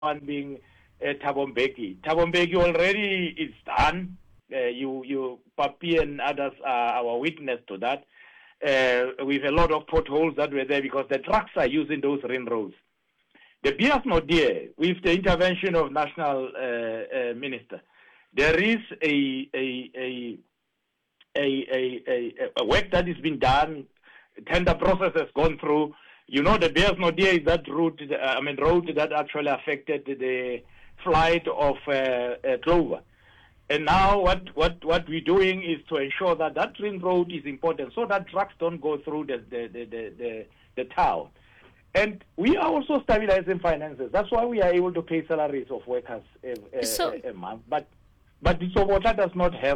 one being Thabo Mbeki. Thabo Mbeki already is done. Papi and others are our witness to that. With a lot of potholes that were there because the trucks are using those ring roads. The Bias Nodia, with the intervention of National Minister, there is a work that is being done. Tender process has gone through. You know, the Bias Nodia is that road that actually affected the flight of Clover. And now what we're doing is to ensure that that ring road is important so that trucks don't go through the town. And we are also stabilizing finances. That's why we are able to pay salaries of workers a month. But the Sobota does not have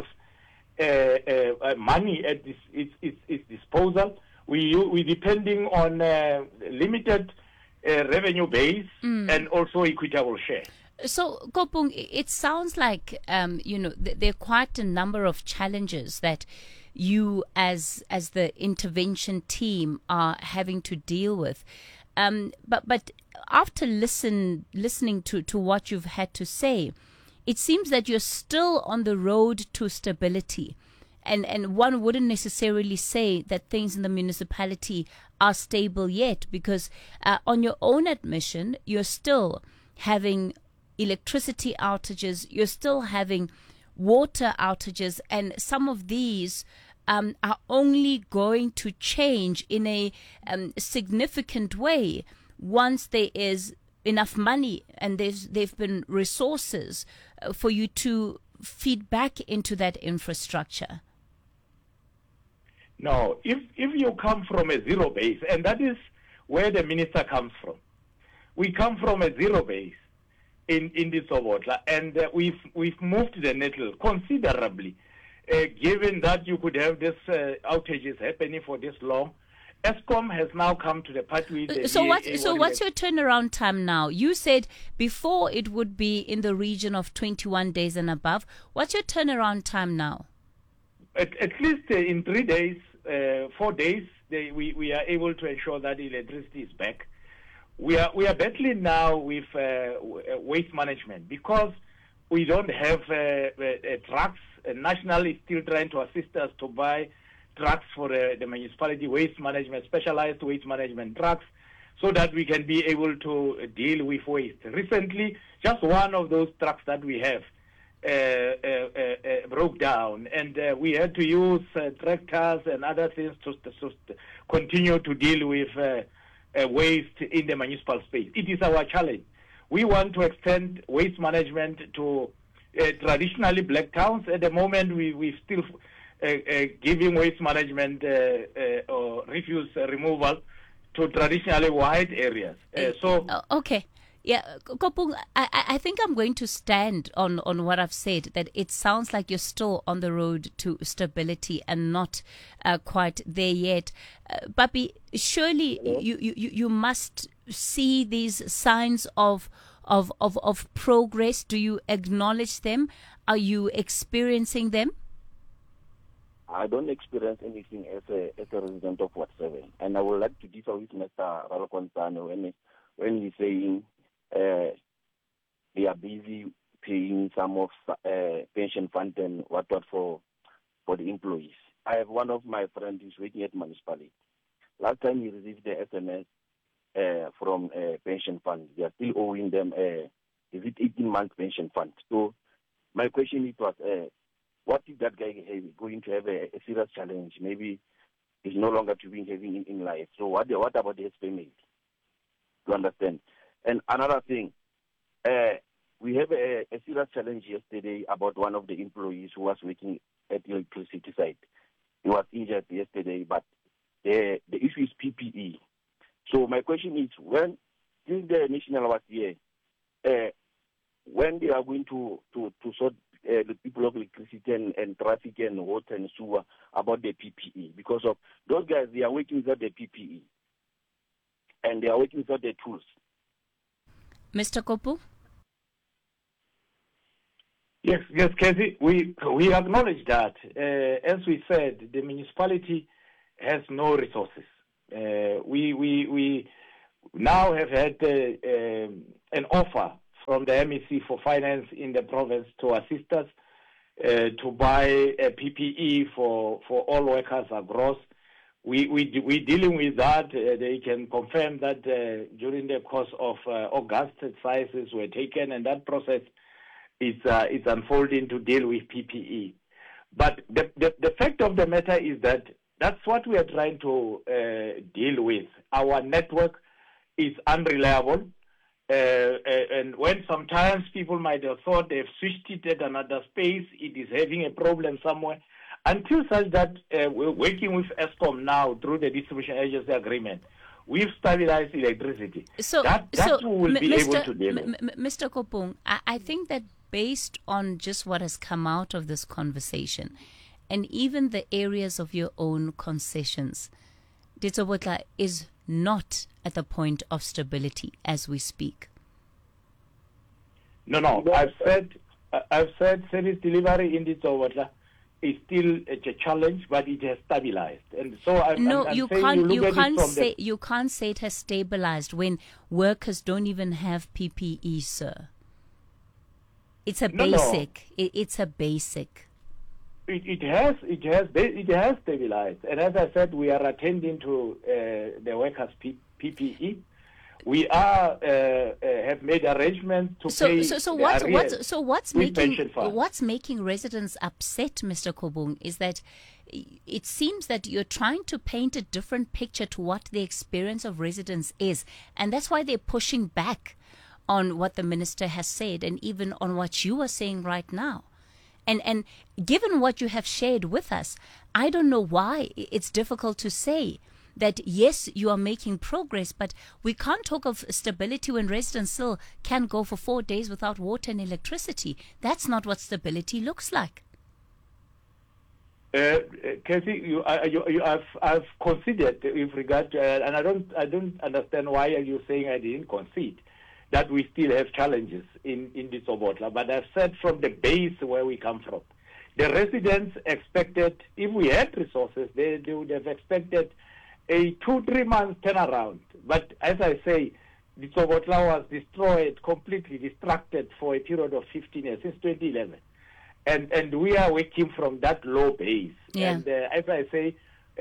money at its disposal. We're depending on limited revenue base and also equitable share. So, Kopung, it sounds like there are quite a number of challenges that you, as the intervention team, are having to deal with. But after listening to what you've had to say, it seems that you're still on the road to stability. And one wouldn't necessarily say that things in the municipality are stable yet, because on your own admission, you're still having electricity outages, you're still having water outages, and some of these are only going to change in a significant way once there is enough money and there've been resources for you to feed back into that infrastructure. No, if you come from a zero base, and that is where the minister comes from, we come from a zero base in this Sobota, and we've moved the needle considerably. Given that you could have this outages happening for this long, Eskom has now come to the part with So what's your turnaround time now? You said before it would be in the region of 21 days and above. What's your turnaround time now? At least in 3 days, 4 days, we are able to ensure that electricity is back. We are battling now with waste management because we don't have trucks. National is still trying to assist us to buy trucks for the municipality waste management, specialized waste management trucks, so that we can be able to deal with waste. Recently, just one of those trucks that we have broke down, and we had to use tractors and other things to continue to deal with waste in the municipal space. It is our challenge. We want to extend waste management to traditionally black towns. At the moment, we're still giving waste management or refuse removal to traditionally white areas. Okay. Yeah, Kopung, I think I'm going to stand on what I've said, that it sounds like you're still on the road to stability and not quite there yet. Papi, surely you must see these signs of progress. Do you acknowledge them? Are you experiencing them? I don't experience anything as a resident of Ward 7. And I would like to differ with Mr. Ralokontano when he's saying they are busy paying some of pension fund and what for the employees. I have one of my friends who's working at municipality. Last time he received the SMS from pension fund. They are still owing them, is it 18-month pension fund? So my question was, what if that guy going to have a serious challenge? Maybe he's no longer to be having in life. So what about his family? To understand. And another thing, we have a serious challenge yesterday about one of the employees who was working at the electricity site. He was injured yesterday, but the issue is PPE. So my question is, when during the national was here, when they are going to sort the people of electricity and traffic and water and sewer about the PPE, because of those guys, they are working without the PPE and they are working without the tools. Mr. Kopu? Yes, Casey, we acknowledge that. As we said, the municipality has no resources. We now have had an offer from the MEC for Finance in the province to assist us to buy a PPE for all workers across. We're dealing with that. They can confirm that during the course of August, sizes were taken, and that process is unfolding to deal with PPE. But the fact of the matter is that that's what we are trying to deal with. Our network is unreliable. And when sometimes people might have thought they've switched it at another space, it is having a problem somewhere. Until such that we're working with Eskom now through the distribution agency agreement, we've stabilized electricity. So we will be able to deal with. Mr. Kopung, I think that based on just what has come out of this conversation, and even the areas of your own concessions, Ditsobotla is not at the point of stability as we speak. No. I've said service delivery in Ditsobotla is still a challenge, but it has stabilized. And so you can't say it has stabilized when workers don't even have PPE, sir. It's a basic. No. It's a basic. It has stabilized, and as I said, we are attending to the workers' PPE. We are have made arrangements to pay. What's making residents upset, Mr. Kobung, is that it seems that you're trying to paint a different picture to what the experience of residents is, and that's why they're pushing back on what the minister has said, and even on what you are saying right now. And given what you have shared with us, I don't know why it's difficult to say that, yes, you are making progress, but we can't talk of stability when residents still can go for 4 days without water and electricity. That's not what stability looks like. Kathy, I've conceded with regard to, and I don't understand why are you saying I didn't concede, that we still have challenges in Ditsobotla. But I've said from the base where we come from, the residents expected, if we had resources, they would have expected a 2-3 month turnaround. But as I say, Ditsobotla was destroyed, completely distracted for a period of 15 years, since 2011. And we are working from that low base. Yeah. And as I say,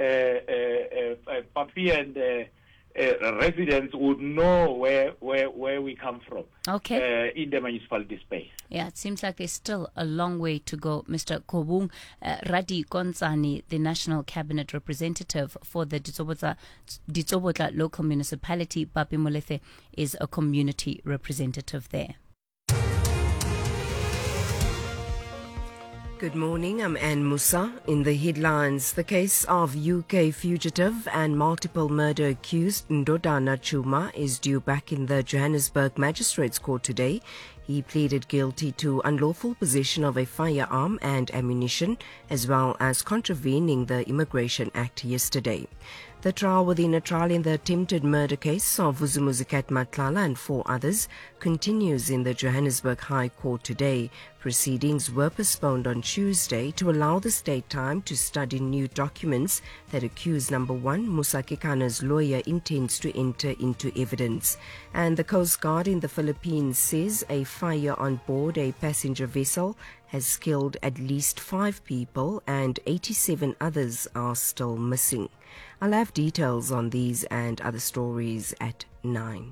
Papi and residents would know where we come from. Okay. In the municipality space. Yeah, it seems like there's still a long way to go, Mr. Kobung. Radi Gonzani, the National Cabinet Representative for the Ditsobotla Local Municipality, Papi Molefe, is a community representative there. Good morning, I'm Anne Musa. In the headlines, the case of UK fugitive and multiple murder accused Ndodana Chuma is due back in the Johannesburg Magistrates Court today. He pleaded guilty to unlawful possession of a firearm and ammunition, as well as contravening the Immigration Act yesterday. The trial within a trial in the attempted murder case of Vuzumuzikat Matlala and 4 others continues in the Johannesburg High Court today. Proceedings were postponed on Tuesday to allow the state time to study new documents that accused number 1 Musa Kekana's lawyer intends to enter into evidence. And the Coast Guard in the Philippines says a fire on board a passenger vessel has killed at least 5 people and 87 others are still missing. I'll have details on these and other stories at 9.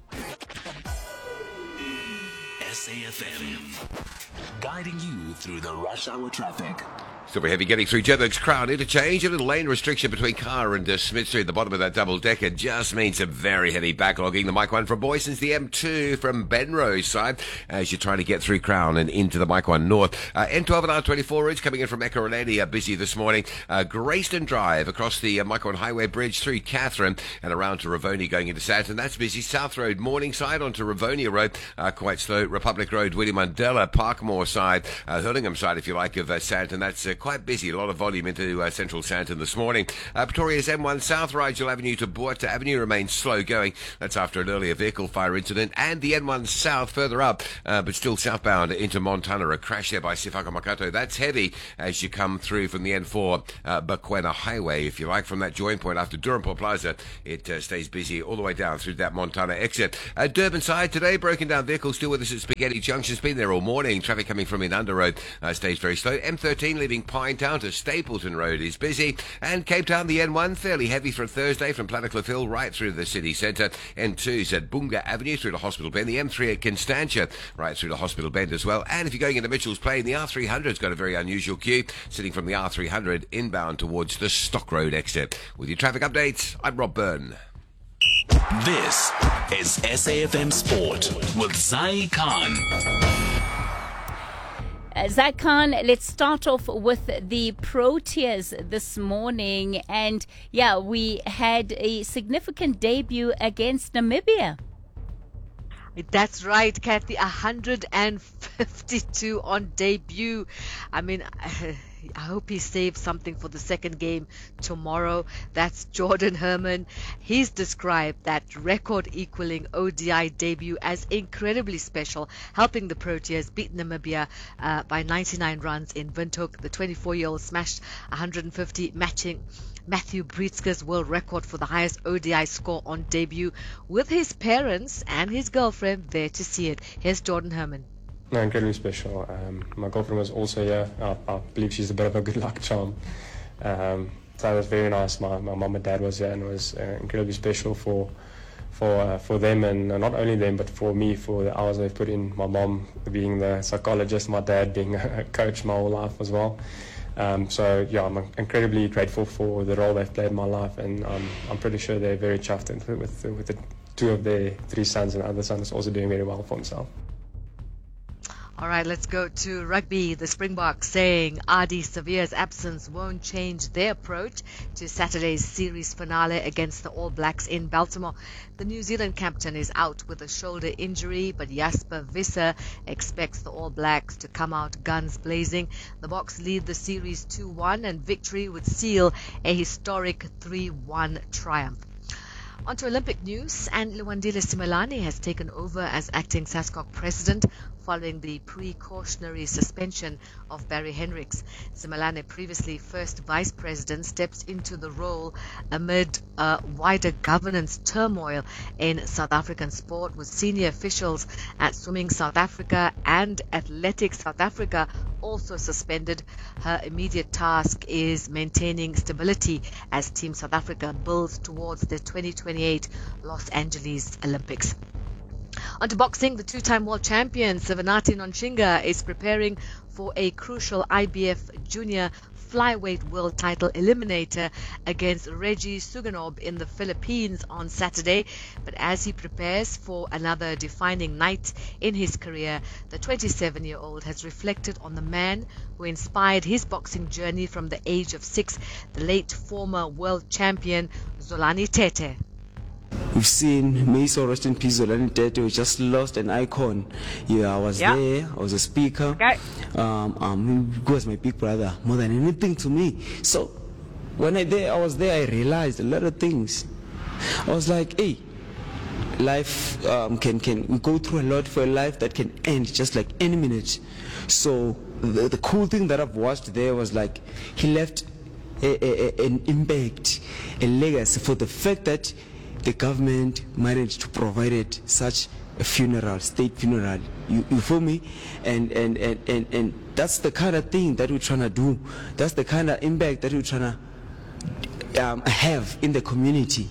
SAFM, guiding you through the rush hour traffic. Super heavy getting through Joburg's Crown Interchange. A little lane restriction between Car and Smith Street at the bottom of that double-decker just means some very heavy backlogging. The Mike 1 from Boyson's, the M2 from Benrose side as you're trying to get through Crown and into the Mike 1 North. N12 and R24 routes coming in from Ekurhuleni are busy this morning. Grayston Drive across the Mike 1 Highway Bridge through Catherine and around to Ravoni going into Sandton. That's busy. South Road, Morningside onto Ravonia Road, quite slow. Republic Road, William Mandela, Parkmore side, Hurlingham side if you like of Sandton. That's quite busy. A lot of volume into central Sandton this morning. Pretoria's M1 South, Rigel Avenue to Buerta Avenue remains slow going. That's after an earlier vehicle fire incident. And the M1 South further up, but still southbound into Montana. A crash there by Sifaka Makato. That's heavy as you come through from the N4 Bakwena Highway, if you like, from that join point after Durham Plaza. It stays busy all the way down through that Montana exit. Durban side today, broken down vehicles still with us at Spaghetti Junction. It's been there all morning. Traffic coming from Inanda Road stays very slow. M13 leaving Pinetown to Stapleton Road is busy. And Cape Town, the N1, fairly heavy for a Thursday from Plattekloof Hill right through the city centre. N2's at Bunga Avenue through to Hospital Bend. The M3 at Constantia right through to Hospital Bend as well. And if you're going into Mitchell's Plain, the R300's got a very unusual queue sitting from the R300 inbound towards the Stock Road exit. With your traffic updates, I'm Rob Byrne. This is SAFM Sport with Zai Khan. Zai Khan, let's start off with the Proteas this morning. And yeah, we had a significant debut against Namibia. That's right, Kathy. 152 on debut. I mean, I hope he saves something for the second game tomorrow. That's Jordan Herman. He's described that record-equaling ODI debut as incredibly special, helping the Proteas beat Namibia by 99 runs in Windhoek. The 24-year-old smashed 150, matching Matthew Brietzke's world record for the highest ODI score on debut, with his parents and his girlfriend there to see it. Here's Jordan Herman. No, incredibly special. My girlfriend was also here. I believe she's a bit of a good luck charm. So it was very nice. My mum and dad was there, and it was incredibly special for them, and not only them, but for me, for the hours they've put in. My mom being the psychologist, my dad being a coach my whole life as well. So yeah, I'm incredibly grateful for the role they've played in my life, and I'm pretty sure they're very chuffed with the two of their three sons, and the other son is also doing very well for himself. All right, let's go to rugby. The Springboks saying Adi Severe's absence won't change their approach to Saturday's series finale against the All Blacks in Baltimore. The New Zealand captain is out with a shoulder injury, but Jasper Visser expects the All Blacks to come out guns blazing. The Boks lead the series 2-1, and victory would seal a historic 3-1 triumph. On to Olympic news, and Luandile Simelane has taken over as acting SASCOC president following the precautionary suspension of Barry Hendricks. Simelane, previously first vice president, steps into the role amid wider governance turmoil in South African sport, with senior officials at Swimming South Africa and Athletics South Africa also suspended. Her immediate task is maintaining stability as Team South Africa builds towards the 2028 Los Angeles Olympics. On to boxing, the two-time world champion Sivanati Nonshinga is preparing for a crucial IBF Junior flyweight world title eliminator against Reggie Suganov in the Philippines on Saturday. But as he prepares for another defining night in his career, the 27-year-old has reflected on the man who inspired his boxing journey from the age of 6, the late former world champion Zolani Tete. We've seen, may so rest in peace, Zolani Tete, who just lost an icon. Yeah, I was there, I was a speaker. Okay. He was my big brother, more than anything to me. So, when I was there, I realized a lot of things. I was like, hey, life we go through a lot for a life that can end just like any minute. So, the cool thing that I've watched there was like, he left an impact, a legacy for the fact that the government managed to provide such a funeral, state funeral. You feel me? And that's the kind of thing that we're trying to do. That's the kind of impact that we're trying to have in the community.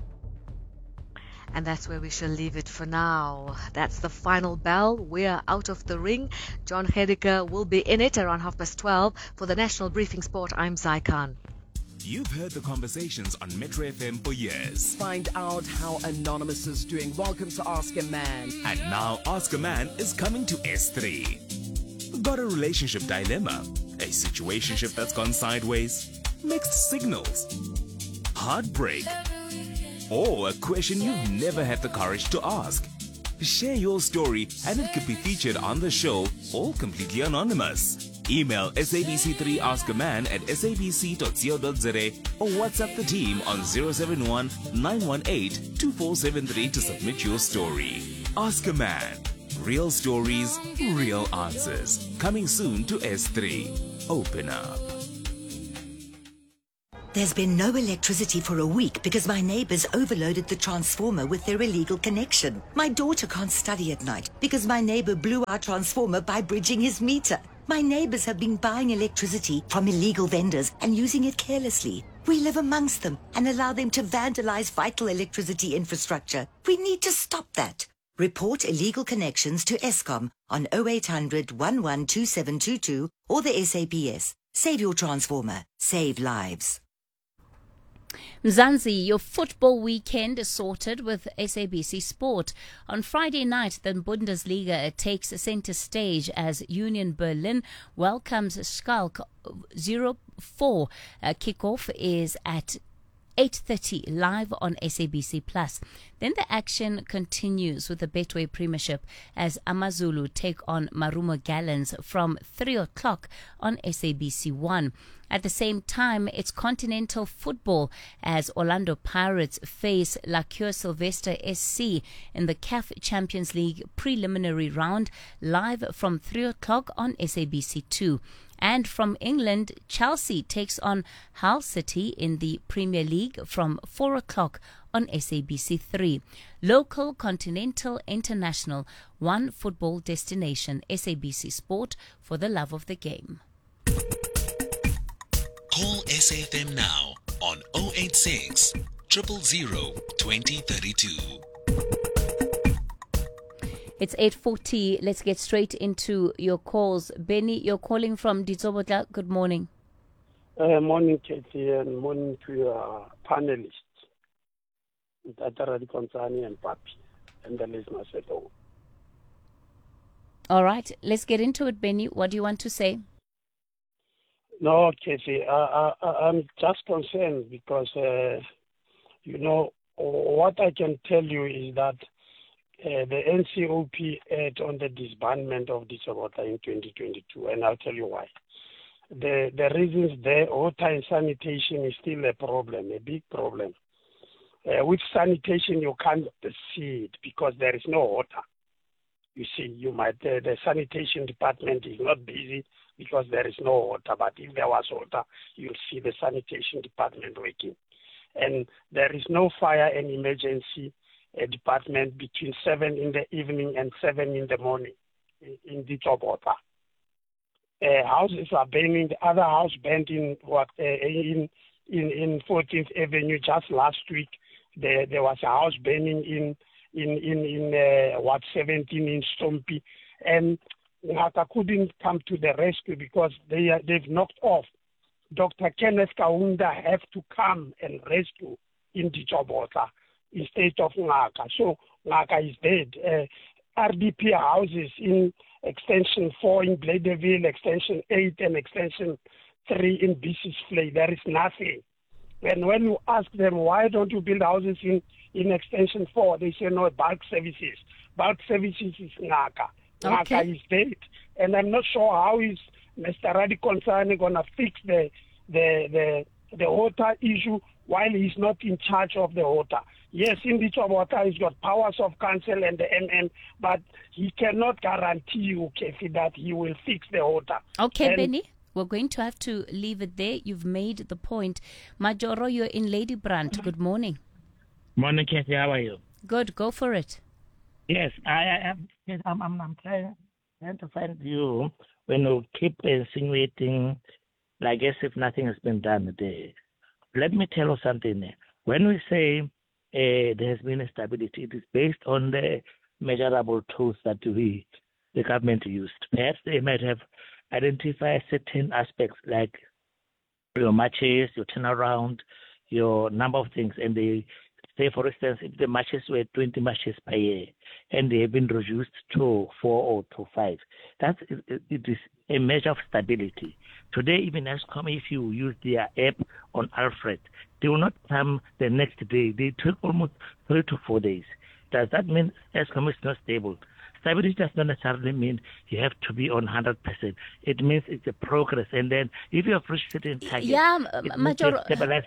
And that's where we shall leave it for now. That's the final bell. We're out of the ring. John Hediker will be in it around 12:30 for the National Briefing Sport. I'm Zai Khan. You've heard the conversations on Metro FM for years. Find out how Anonymous is doing. Welcome to Ask a Man. And now Ask a Man is coming to S3. Got a relationship dilemma? A situationship that's gone sideways? Mixed signals? Heartbreak? Or a question you've never had the courage to ask? Share your story and it could be featured on the show, all completely anonymous. Email SABC3 Ask a Man at sabc.co.za or WhatsApp the team on 071 918 2473 to submit your story. Ask a Man. Real stories, real answers. Coming soon to S3. Open up. There's been no electricity for a week because my neighbors overloaded the transformer with their illegal connection. My daughter can't study at night because my neighbor blew our transformer by bridging his meter. My neighbors have been buying electricity from illegal vendors and using it carelessly. We live amongst them and allow them to vandalize vital electricity infrastructure. We need to stop that. Report illegal connections to Eskom on 0800 112722 or the SAPS. Save your transformer. Save lives. Mzansi, your football weekend is sorted with SABC Sport. On Friday night, the Bundesliga takes center stage as Union Berlin welcomes Schalke 04. Kickoff is at 8:30 live on SABC Plus. Then the action continues with the Betway Premiership as Amazulu take on Marumo Gallants from 3 o'clock on SABC 1. At the same time, it's continental football as Orlando Pirates face La Cure Sylvester SC in the CAF Champions League preliminary round live from 3 o'clock on SABC 2. And from England, Chelsea takes on Hull City in the Premier League from 4 o'clock on SABC 3. Local, continental, international, one football destination, SABC Sport, for the love of the game. Call SAFM now on 086 000 2032. It's 8:40. Let's get straight into your calls. Benny, you're calling from Ditsobotla. Good morning. Morning, Katie, and morning to your panelists, Tataradi Konsani and Papi, and the listeners at home. All right, let's get into it, Benny. What do you want to say? No, Katie, I'm just concerned because, what I can tell you is that the NCOP had on the disbandment of Ditsobotla in 2022, and I'll tell you why. The reasons there, water and sanitation is still a problem, a big problem. With sanitation, you can't see it because there is no water. You see, the sanitation department is not busy because there is no water, but if there was water, you'll see the sanitation department working. And there is no fire and emergency department between 7 in the evening and 7 in the morning in Ditsobotla. Houses are burning. The other house burned in 14th Avenue just last week. There was a house burning in 17 in Stompy, and Ngaka couldn't come to the rescue because they've knocked off. Dr. Kenneth Kaunda have to come and rescue in Ditsobotla instead of Ngaka. So Ngaka is dead. RDP houses in Extension 4 in Bladeville, Extension 8 and Extension 3 in Bisses Flay. There is nothing. And when you ask them, why don't you build houses in Extension 4, they say, no, bulk services. Bulk services is Ngaka. Okay. Ngaka is dead. And I'm not sure how is Mr. Radi Konsani going to fix the water issue while he's not in charge of the water. Yes, in Ditsobotla, he's got powers of council and the NN, but he cannot guarantee you, Kefi, that he will fix the water. Okay, Benny, we're going to have to leave it there. You've made the point. Majoro, you're in Ladybrand. Good morning. Morning, Kathy. How are you? Good. Go for it. Yes, I'm trying to find you when you keep insinuating like as if nothing has been done there. Let me tell you something. When we say there has been a stability, it is based on the measurable tools that the government used. Perhaps they might have identified certain aspects like your matches, your turnaround, your number of things, and they say, for instance, if the matches were 20 matches per year and they have been reduced to 4 or to 5, it is a measure of stability. Today, even Eskom, if you use their app on Alfred, they will not come the next day. They took almost 3 to 4 days. Does that mean Eskom is not stable? stability does not necessarily mean you have to be on 100%. It means it's a progress. And then if you have reached certain targets, Major,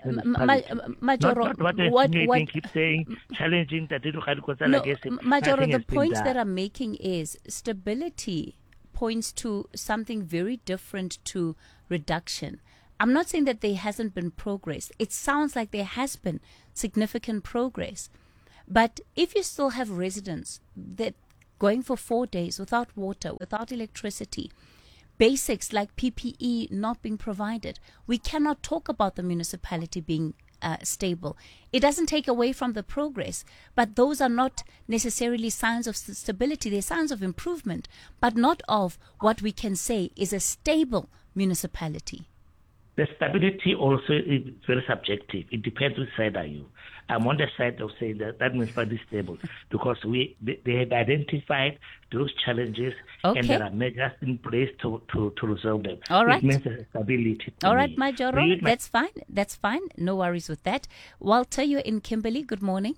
what keep saying, challenging that Major, the point that I'm making is stability points to something very different to reduction. I'm not saying that there hasn't been progress. It sounds like there has been significant progress. But if you still have residents that going for 4 days without water, without electricity, basics like PPE not being provided, we cannot talk about the municipality being stable. It doesn't take away from the progress, but those are not necessarily signs of stability. They're signs of improvement, but not of what we can say is a stable municipality. The stability also is very subjective. It depends which side are you. I'm on the side of saying that municipality is stable because they have identified those challenges and there are measures in place to resolve them. All right. It means stability. All right, Majoro, that's fine. That's fine. No worries with that. Walter, you're in Kimberley. Good morning.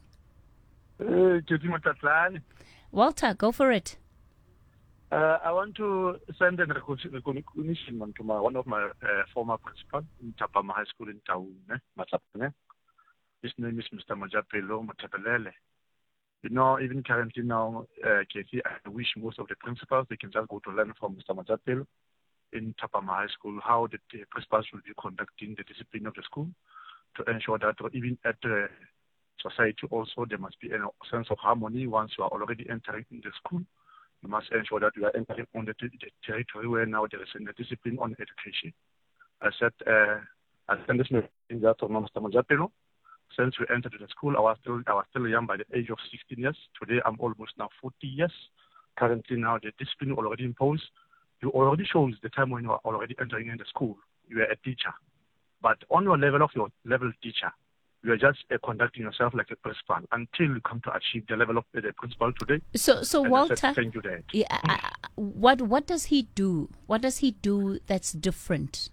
Walter, go for it. I want to send a recognition to one of my former principal in Tapama High School in Taung, Matlapane. His name is Mr. Majapelo Matapelele. You know, even currently now, Kathy, I wish most of the principals, they can just go to learn from Mr. Majapelo in Tapama High School, how the principals will be conducting the discipline of the school to ensure that even at the society also, there must be a sense of harmony once you are already entering in the school. You must ensure that you are entering on the territory where now there is a discipline on education. I said, I sent this message to Mr. Majapelo. Since we entered the school, I was still young by the age of 16 years. Today, I'm almost now 40 years. Currently, now the discipline already imposed. You already shows the time when you are already entering in the school. You are a teacher. But on your level of your level teacher, you are just conducting yourself like a principal until you come to achieve the level of the principal today. So Walter, thank you, Dad. What does he do? What does he do that's different?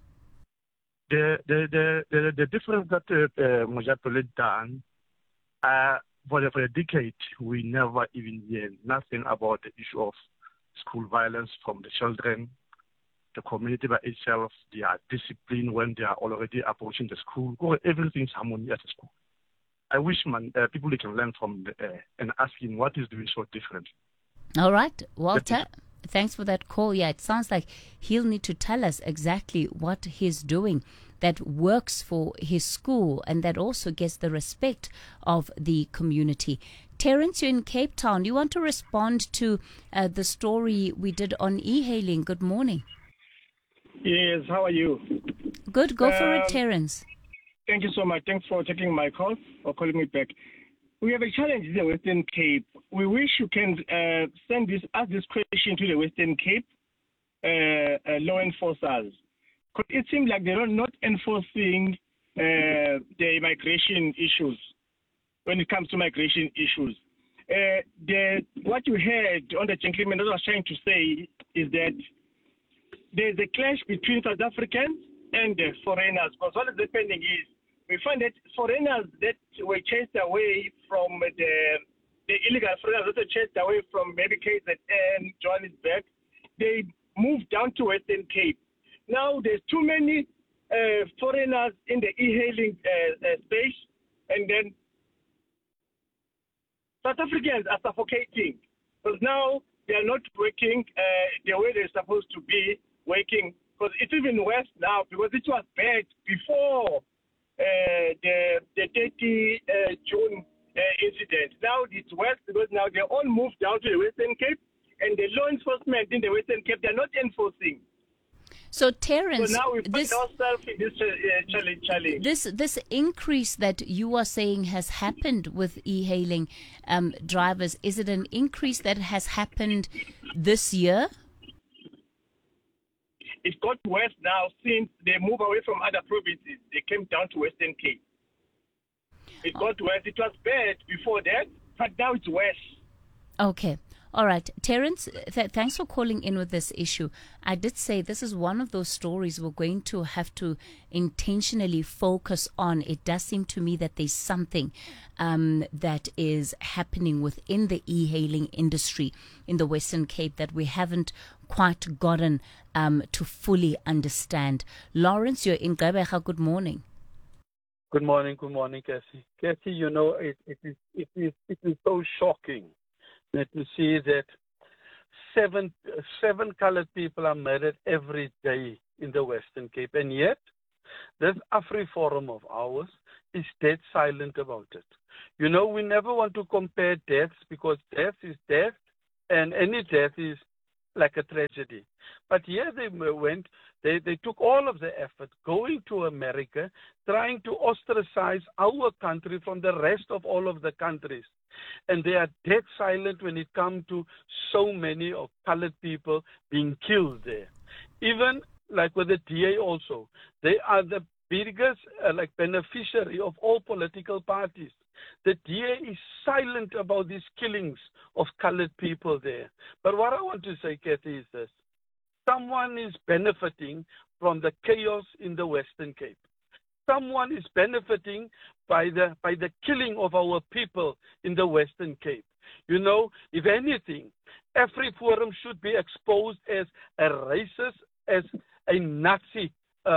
The difference that Majapelo done for a decade, we never even hear nothing about the issue of school violence from the children. The community by itself, they are disciplined when they are already approaching the school. Everything's harmony at the school. I wish people can learn from and asking what is doing so different. All right, Walter, thanks for that call. Yeah, it sounds like he'll need to tell us exactly what he's doing that works for his school and that also gets the respect of the community. Terence, you're in Cape Town. You want to respond to the story we did on e-hailing. Good morning. Yes, how are you? Good, go for it, Terence. Thank you so much. Thanks for taking my call or calling me back. We have a challenge in the Western Cape. We wish you can ask this question to the Western Cape law enforcers. Because it seems like they're not enforcing the migration issues when it comes to migration issues. What you heard on the gentleman that was trying to say is that there's a clash between South Africans and the foreigners. Because what is happening is we find that foreigners that were chased away from the illegal foreigners that were chased away from maybe KZN, Johannesburg, they moved down to Western Cape. Now there's too many foreigners in the e-hailing space, and then South Africans are suffocating because now they are not working the way they're supposed to be working. Because it's even worse now because it was bad before the 30 June incident. Now it's worse because now they all moved down to the Western Cape, and the law enforcement in the Western Cape, they're not enforcing. So Terence, so now we find ourselves in this challenge. This increase that you are saying has happened with e-hailing drivers, is it an increase that has happened this year? It got worse now since they moved away from other provinces. They came down to Western Cape. It got worse. It was bad before that, but now it's worse. Okay. All right, Terence, thanks for calling in with this issue. I did say this is one of those stories we're going to have to intentionally focus on. It does seem to me that there's something that is happening within the e-hailing industry in the Western Cape that we haven't quite gotten to fully understand. Lawrence, you're in Gqeberha. Good morning. Good morning, Kathy. Kathy, you know, it is so shocking that to see that seven colored people are murdered every day in the Western Cape, and yet this AfriForum of ours is dead silent about it. You know, we never want to compare deaths because death is death, and any death is like a tragedy. But here they took all of the effort going to America, trying to ostracize our country from the rest of all of the countries. And they are dead silent when it comes to so many of colored people being killed there. Even like with the DA also, they are the biggest beneficiary of all political parties. The DA is silent about these killings of colored people there. But what I want to say, Kathy, is this. Someone is benefiting from the chaos in the Western Cape. Someone is benefiting by the killing of our people in the Western Cape. You know, if anything, AfriForum should be exposed as a racist, as a Nazi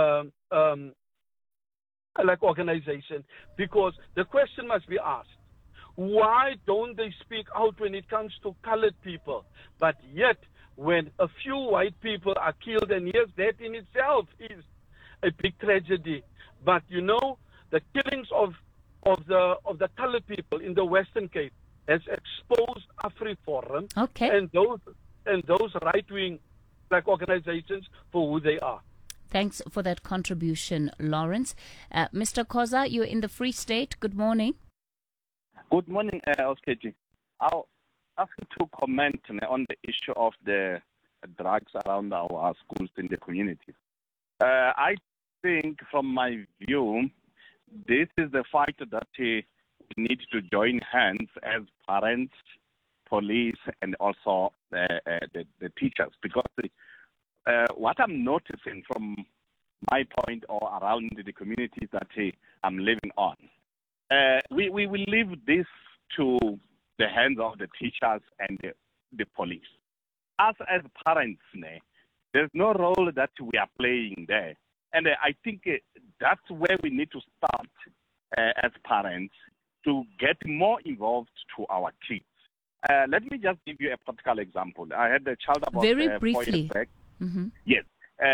organization, because the question must be asked, why don't they speak out when it comes to colored people? But yet, when a few white people are killed, and yes, that in itself is a big tragedy. But you know, the killings of the colored people in the Western Cape has exposed AfriForum and those right-wing organizations for who they are. Thanks for that contribution, Lawrence. Mr. Khoza, you're in the Free State. Good morning. Good morning, Oskegi. I'll ask you to comment on the issue of the drugs around our schools in the community. I think, from my view, this is the fight that we need to join hands as parents, police, and also the teachers, because what I'm noticing from my point or around the communities that I'm living on, we will leave this to the hands of the teachers and the police. Us as parents, there's no role that we are playing there. And I think that's where we need to start as parents, to get more involved to our kids. Let me just give you a practical example. I had a child about very 4 briefly. years back. Mm-hmm. Yes.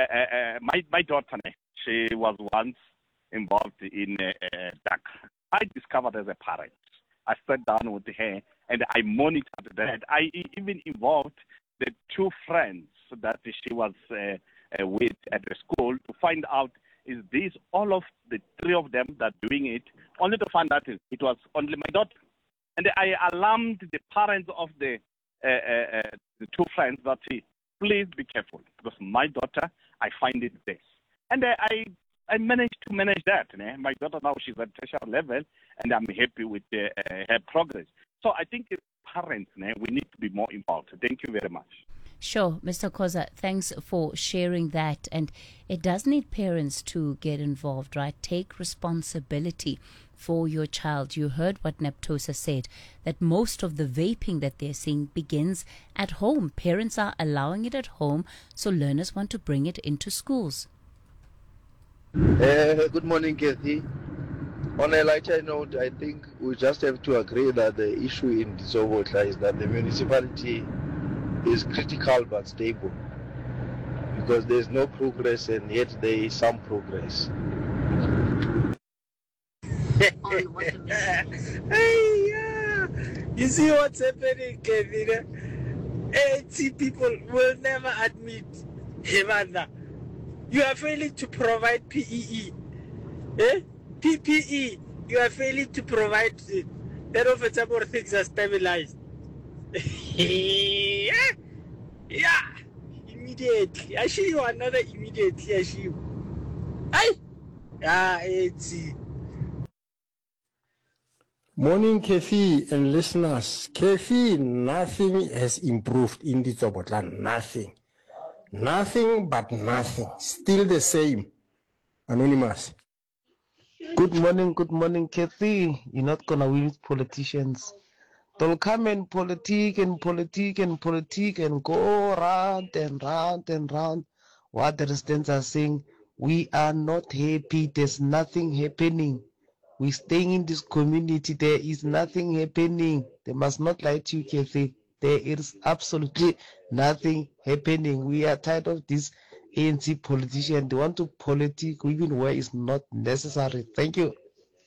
My daughter, she was once involved in DAC. I discovered as a parent. I sat down with her and I monitored that. I even involved the 2 friends that she was with at the school to find out, is this all of the 3 of them that are doing it, only to find out it was only my daughter. And I alarmed the parents of the 2 friends that, please be careful, because my daughter, I find it this. And I managed to manage that. My daughter now, she's at tertiary level, and I'm happy with her progress. So I think as parents, we need to be more involved. Thank you very much. Sure, Mr. Khoza, thanks for sharing that. And it does need parents to get involved, right? Take responsibility for your child. You heard what Neptosa said, that most of the vaping that they're seeing begins at home. Parents are allowing it at home, so learners want to bring it into schools. Good morning, Kathy. On a lighter note, I think we just have to agree that the issue in Sobotla is that the municipality is critical but stable, because there's no progress and yet there is some progress. You see what's happening, Kevin? 80 people will never admit, hey, mother, you are failing to provide PEE. PPE, you are failing to provide it. That of a type of things are stabilized. Yeah, immediately. I show you another immediately. I show you. It's Morning, Kathy and listeners. Kathy, nothing has improved in the Tsobotla. Nothing. Nothing but nothing. Still the same. Anonymous. Good morning, Kathy. You're not gonna win with politicians. They'll come and politic and go round and round and round. What the residents are saying, we are not happy. There's nothing happening. We're staying in this community. There is nothing happening. They must not lie to you, Kathy. There is absolutely nothing happening. We are tired of this ANC politician. They want to politic even where it's not necessary. Thank you.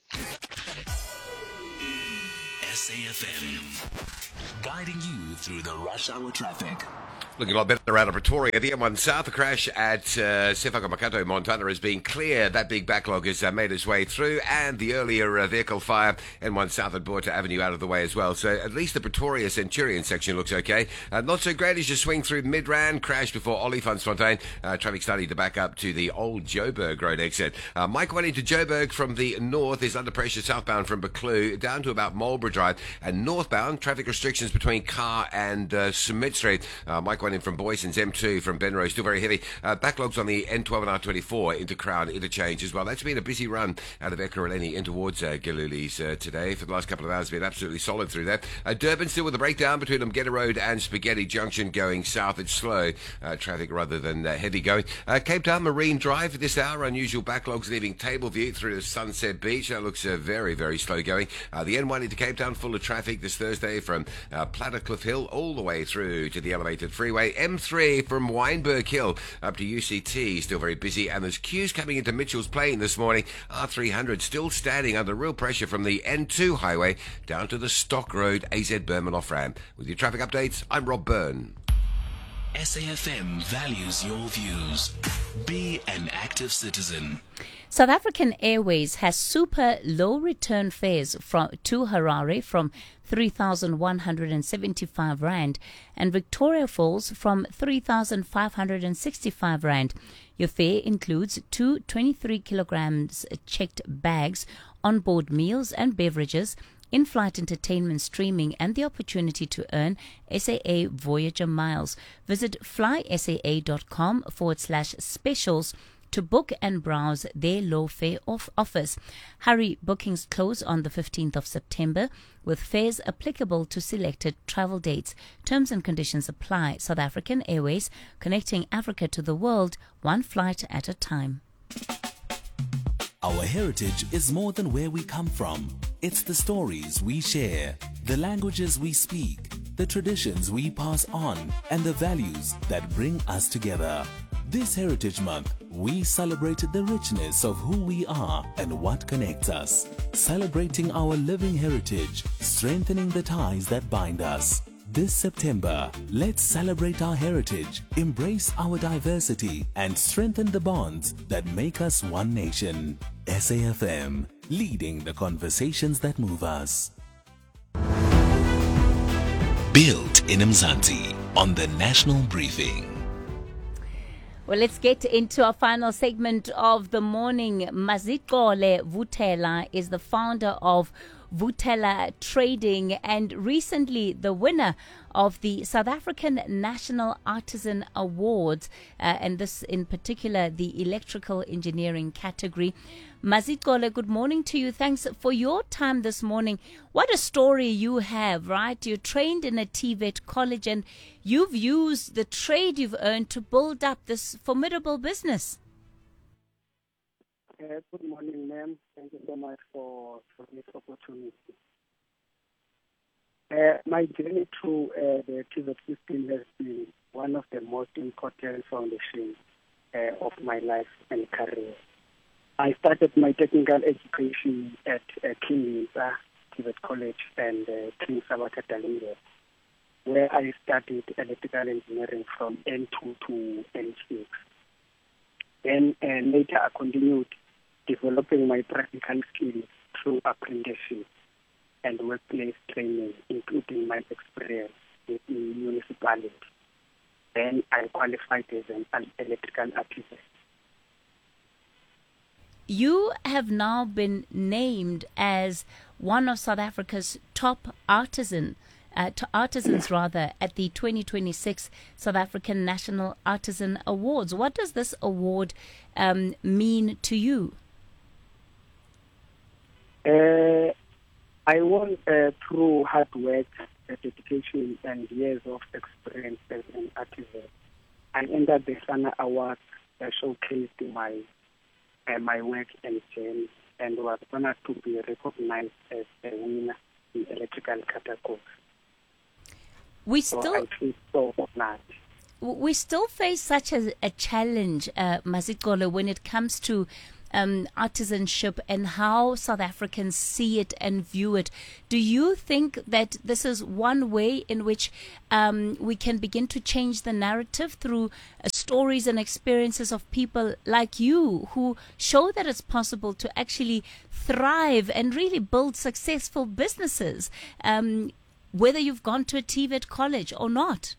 SAFM, guiding you through the rush hour traffic. Looking a lot better out of Pretoria. The M1 South, the crash at Sefako-Makato, Montana, has been clear. That big backlog has made its way through, and the earlier vehicle fire, N1 South at Borta Avenue, out of the way as well. So at least the Pretoria Centurion section looks okay. Not so great as you swing through Midrand, crash before Olifantsfontein. Traffic starting to back up to the old Joburg Road exit. Mike went into Joburg from the north is under pressure southbound from Buccleuch down to about Marlborough Drive, and northbound traffic restrictions between Carr and Smith Street. Mike went in from Boyson's M2 from Benrose, still very heavy. Backlogs on the N12 and R24 into Crown interchange as well. That's been a busy run out of Ekurhuleni in towards Giluli's today. For the last couple of hours, been absolutely solid through there. Durban still with a breakdown between Umgeda Road and Spaghetti Junction going south. It's slow traffic rather than heavy going. Cape Town Marine Drive this hour, unusual backlogs leaving Tableview through to Sunset Beach. That looks very, very slow going. The N1 into Cape Town full of traffic this Thursday from Platter Cliff Hill all the way through to the elevated freeway. M3 from Wynberg Hill up to UCT, still very busy, and there's queues coming into Mitchell's Plain this morning. R300 still standing under real pressure from the N2 highway down to the Stock Road AZ Berman off-ramp. With your traffic updates, I'm Rob Byrne. SAFM values your views. Be an active citizen. South African Airways has super low return fares to Harare from 3,175 Rand and Victoria Falls from 3,565 Rand. Your fare includes 2 23 kilograms checked bags, onboard meals and beverages, in-flight entertainment streaming, and the opportunity to earn SAA Voyager miles. Visit flysaa.com/specials to book and browse their low fare offers. Hurry, bookings close on the 15th of September with fares applicable to selected travel dates. Terms and conditions apply. South African Airways, connecting Africa to the world, one flight at a time. Our heritage is more than where we come from. It's the stories we share, the languages we speak, the traditions we pass on, and the values that bring us together. This Heritage Month, we celebrated the richness of who we are and what connects us. Celebrating our living heritage, strengthening the ties that bind us. This September, let's celebrate our heritage, embrace our diversity, and strengthen the bonds that make us one nation. SAFM, leading the conversations that move us. Built in Mzansi on the National Briefing. Well, let's get into our final segment of the morning. Mazikole Vutela is the founder of Vutela Trading and recently the winner of the South African National Artisan Awards, and this in particular the electrical engineering category. Mazikole, good morning to you. Thanks for your time this morning. What a story you have, right? You're trained in a TVET college and you've used the trade you've earned to build up this formidable business. Good morning, ma'am. Thank you so much for this opportunity. My journey through the TVET system has been one of the most important foundations of my life and career. I started my technical education at King Lear TVET College and King Sabata Dalinga, where I studied electrical engineering from N2 to N6. Then later I continued developing my practical skills through apprenticeship and workplace training, including my experience in municipality. Then I qualified as an electrical architect. You have now been named as one of South Africa's top artisans at the 2026 South African National Artisan Awards. What does this award mean to you? I won through hard work, dedication, and years of experience as an artisan. I entered the SANA Awards, showcased my work and journey, and was honored to be recognized as a winner in electrical categories. We so I feel so honored. We still face such a challenge, Mazikole, when it comes to artisanship and how South Africans see it and view it. Do you think that this is one way in which we can begin to change the narrative through stories and experiences of people like you who show that it's possible to actually thrive and really build successful businesses, whether you've gone to a TVET college or not?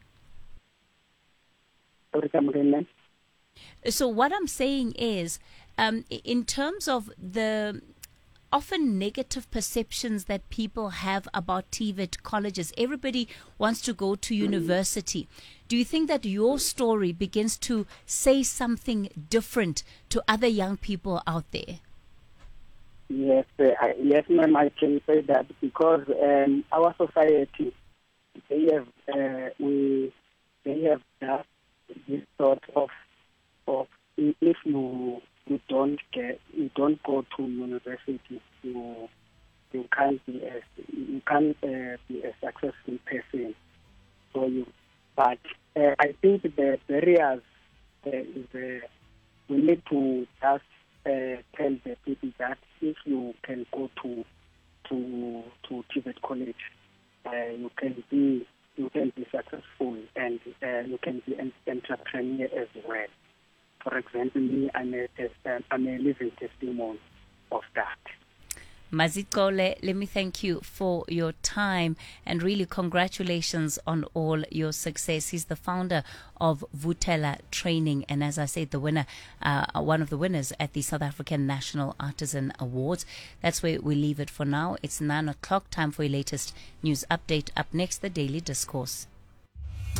So what I'm saying is, in terms of the often negative perceptions that people have about TVET colleges, everybody wants to go to university. Do you think that your story begins to say something different to other young people out there? Yes, yes, ma'am, I can say that because our society, they have just this sort of if you don't go to university, you can't be a successful person. So but I think the barriers is we need to just tell the people that if you can go to TVET college, you can be successful and you can be an entrepreneur as well. For example, me, I'm a living testimony of that. Mazikole, let me thank you for your time and really congratulations on all your success. He's the founder of Vutela Training and, as I said, the winner, one of the winners at the South African National Artisan Awards. That's where we leave it for now. It's 9 o'clock, time for your latest news update. Up next, the Daily Discourse.